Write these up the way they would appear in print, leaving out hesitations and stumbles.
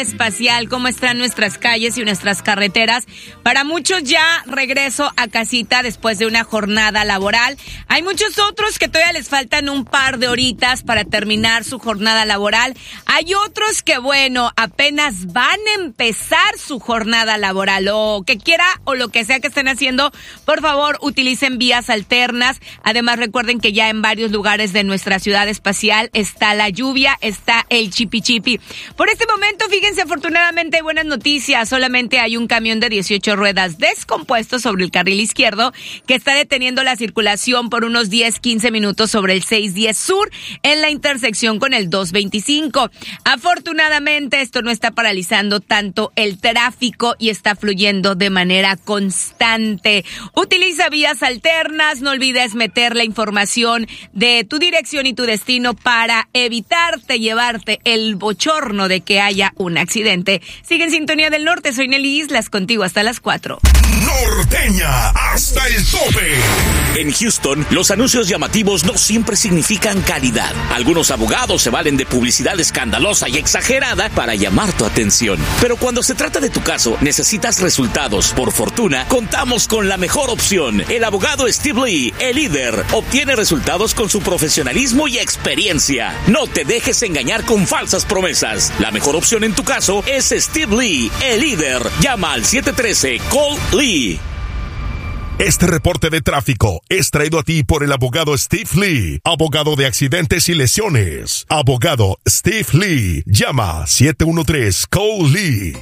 Espacial, cómo están nuestras calles y nuestras carreteras. Para muchos ya regreso a casita después de una jornada laboral. Hay muchos otros que todavía les faltan un par de horitas para terminar su jornada laboral. Hay otros que, bueno, apenas van a empezar su jornada laboral. O que quiera o lo que sea que estén haciendo, por favor, utilicen vías alternas. Además, recuerden que ya en varios lugares de nuestra ciudad espacial está la lluvia, está el chipi chipi. Por este momento, fíjense, afortunadamente hay buenas noticias. Solamente hay un camión de 18 ruedas descompuesto sobre el carril izquierdo que está deteniendo la circulación por unos 10-15 minutos sobre el 610 Sur en la intersección con el 225. Afortunadamente esto no está paralizando tanto el tráfico y está fluyendo de manera constante. Utiliza vías alternas, no olvides meter la información de tu dirección y tu destino para evitarte llevarte el bochorno de que haya un accidente. Sigue en Sintonía del Norte, soy Nelly Islas, contigo hasta las 4. Norteña hasta el tope. En Houston, los anuncios llamativos no siempre significan calidad. Algunos abogados se valen de publicidad escandalosa y exagerada para llamar tu atención. Pero cuando se trata de tu caso, necesitas resultados. Por fortuna, contamos con la mejor opción. El abogado Steve Lee, el líder, obtiene resultados con su profesionalismo y experiencia. No te dejes engañar con falsas promesas. La mejor opción en tu caso es Steve Lee, el líder. Llama al 713-CALL-LEE. Este reporte de tráfico es traído a ti por el abogado Steve Lee, abogado de accidentes y lesiones. Abogado Steve Lee. Llama 713-CALL-LEE.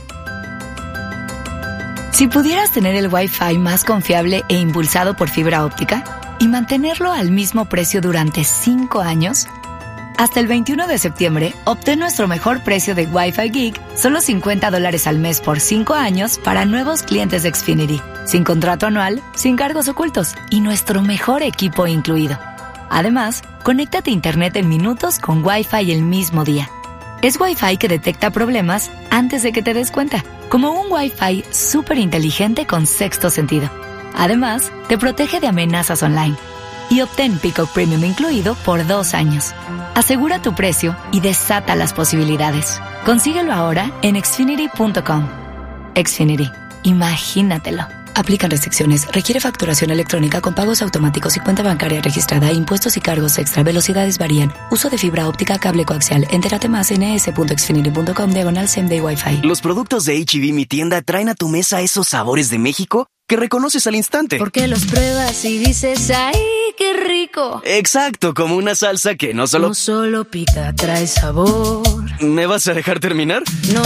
Si pudieras tener el Wi-Fi más confiable e impulsado por fibra óptica y mantenerlo al mismo precio durante 5 años, hasta el 21 de septiembre, obtén nuestro mejor precio de Wi-Fi Geek, solo $50 al mes por 5 años para nuevos clientes de Xfinity, sin contrato anual, sin cargos ocultos y nuestro mejor equipo incluido. Además, conéctate a Internet en minutos con Wi-Fi el mismo día. Es Wi-Fi que detecta problemas antes de que te des cuenta, como un Wi-Fi súper inteligente con sexto sentido. Además, te protege de amenazas online. Y obtén Peacock Premium incluido por 2 años. Asegura tu precio y desata las posibilidades. Consíguelo ahora en Xfinity.com. Xfinity. Imagínatelo. Aplican restricciones. Requiere facturación electrónica con pagos automáticos y cuenta bancaria registrada. Impuestos y cargos extra. Velocidades varían. Uso de fibra óptica, cable coaxial. Entérate más en es.xfinity.com/same-day Wi-Fi. Los productos de H-E-B Mi Tienda traen a tu mesa esos sabores de México que reconoces al instante. Porque los pruebas y dices, ¡ay, qué rico! Exacto, como una salsa que no solo pica, trae sabor. ¿Me vas a dejar terminar?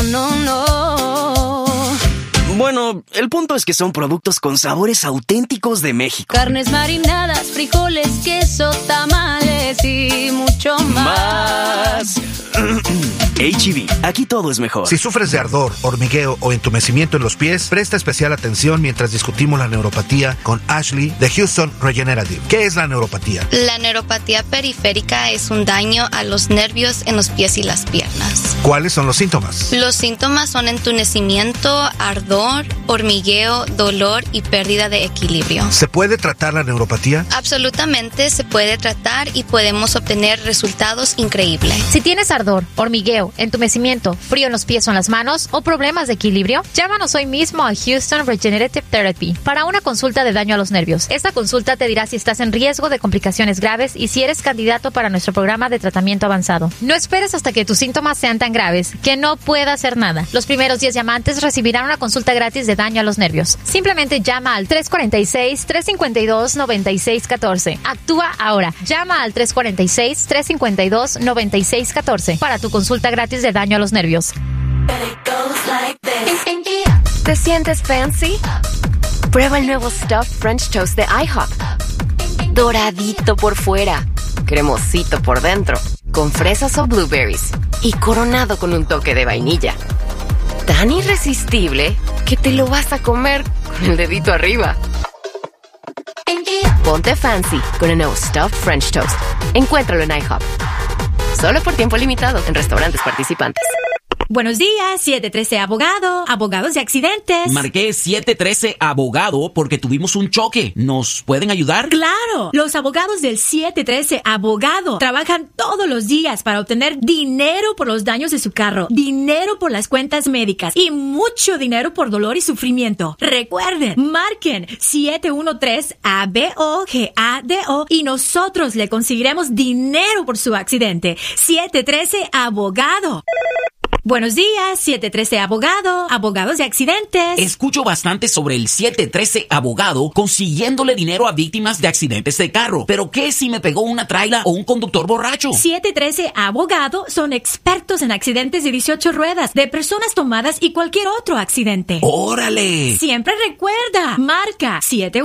No. Bueno, el punto es que son productos con sabores auténticos de México. Carnes marinadas, frijoles, queso, tamales y mucho más. H-E-B, aquí todo es mejor. Si sufres de ardor, hormigueo o entumecimiento en los pies, presta especial atención mientras discutimos la neuropatía con Ashley de Houston Regenerative. ¿Qué es la neuropatía? La neuropatía periférica es un daño a los nervios en los pies y las piernas. ¿Cuáles son los síntomas? Los síntomas son entumecimiento, ardor, hormigueo, dolor y pérdida de equilibrio. ¿Se puede tratar la neuropatía? Absolutamente se puede tratar y podemos obtener resultados increíbles. Si tienes ardor, hormigueo, entumecimiento, frío en los pies o en las manos o problemas de equilibrio, llámanos hoy mismo a Houston Regenerative Therapy para una consulta de daño a los nervios. Esta consulta te dirá si estás en riesgo de complicaciones graves y si eres candidato para nuestro programa de tratamiento avanzado. No esperes hasta que tus síntomas sean tan graves que no pueda hacer nada. Los primeros 10 llamantes recibirán una consulta gratis de daño a los nervios. Simplemente llama al 346-352-9614. Actúa ahora. Llama al 346-352-9614 para tu consulta gratis de daño a los nervios. ¿Te sientes fancy? Prueba el nuevo Stuffed French Toast de IHOP. Doradito por fuera, cremosito por dentro, con fresas o blueberries y coronado con un toque de vainilla. Tan irresistible que te lo vas a comer con el dedito arriba. Ponte fancy con el nuevo Stuffed French Toast. Encuéntralo en IHOP. Solo por tiempo limitado en restaurantes participantes. Buenos días, 713 Abogado, abogados de accidentes. Marqué 713 Abogado porque tuvimos un choque. ¿Nos pueden ayudar? ¡Claro! Los abogados del 713 Abogado trabajan todos los días para obtener dinero por los daños de su carro, dinero por las cuentas médicas y mucho dinero por dolor y sufrimiento. Recuerden, marquen 713-ABOGADO y nosotros le conseguiremos dinero por su accidente. 713 Abogado. Buenos días, 713 Abogado, abogados de accidentes. Escucho bastante sobre el 713 Abogado consiguiéndole dinero a víctimas de accidentes de carro. ¿Pero qué si me pegó una traila o un conductor borracho? 713 Abogado son expertos en accidentes de 18 ruedas, de personas tomadas y cualquier otro accidente. ¡Órale! Siempre recuerda, marca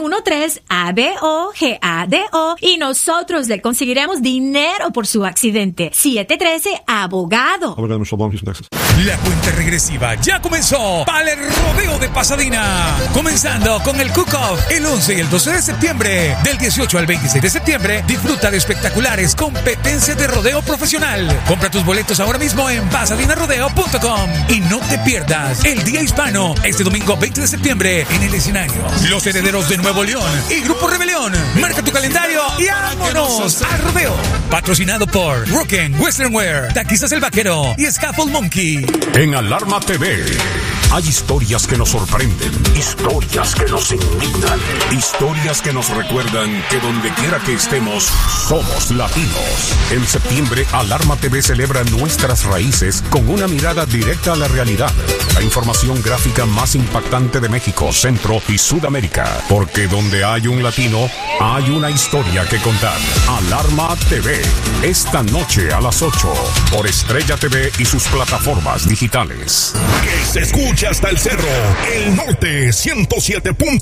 713-ABOGADO y nosotros le conseguiremos dinero por su accidente. 713 Abogado. La cuenta regresiva ya comenzó para el rodeo de Pasadena. Comenzando con el Cook-Off el 11 y el 12 de septiembre. Del 18 al 26 de septiembre, disfruta de espectaculares competencias de rodeo profesional. Compra tus boletos ahora mismo en pasadenarodeo.com. Y no te pierdas el Día Hispano este domingo 20 de septiembre en el escenario Los Herederos de Nuevo León y Grupo Rebelión. Marca tu calendario y vámonos al rodeo. Patrocinado por Rockin' Western Wear, Taquizas El Vaquero y Scaffold Monkey. En Alarma TV hay historias que nos sorprenden, historias que nos indignan, historias que nos recuerdan que donde quiera que estemos, somos latinos. En septiembre, Alarma TV celebra nuestras raíces con una mirada directa a la realidad. La información gráfica más impactante de México, Centro y Sudamérica. Porque donde hay un latino, hay una historia que contar. Alarma TV, esta noche a las 8, por Estrella TV y sus plataformas digitales. Que se escuche hasta el cerro, el norte 107.